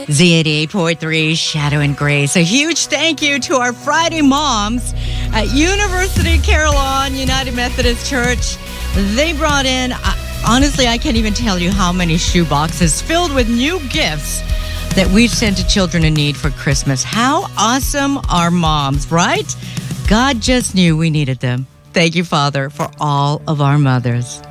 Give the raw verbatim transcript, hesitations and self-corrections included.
Z eighty-eight point three, Shadow and Grace. A huge thank you to our Friday moms at University Carillon United Methodist Church. They brought in, uh, honestly, I can't even tell you how many shoe boxes filled with new gifts that we've sent to children in need for Christmas. How awesome are moms, right? God just knew we needed them. Thank you, Father, for all of our mothers.